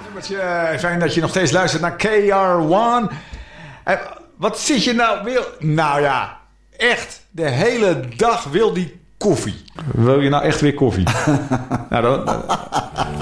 Fijn dat je nog steeds luistert naar KR1. Wat zit je nou weer... Nou ja, echt. De hele dag wil die koffie. Wil je nou echt weer koffie? Nou, dan...